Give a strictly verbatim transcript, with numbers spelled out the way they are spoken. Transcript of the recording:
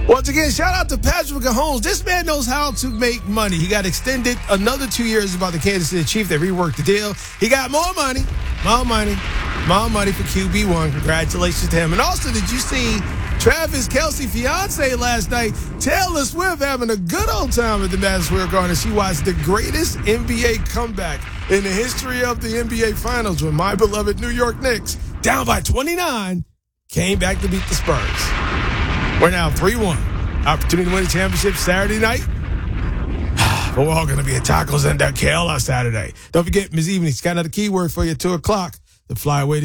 Once again, shout out to Patrick Mahomes. This man knows how to make money. He got extended another two years about the Kansas City Chiefs. They reworked the deal. He got more money, more money, more money for Q B one. Congratulations to him. And also, did you see Travis Kelce's fiance last night, Taylor Swift, having a good old time at the Madison Square Garden? She watched the greatest N B A comeback in the history of the N B A Finals when my beloved New York Knicks, down by twenty-nine, came back to beat the Spurs. We're now three one. Opportunity to win the championship Saturday night. But we're all going to be at Tacos and Kale on Saturday. Don't forget, Miz Evening, got another keyword for you at two o'clock. The Flyway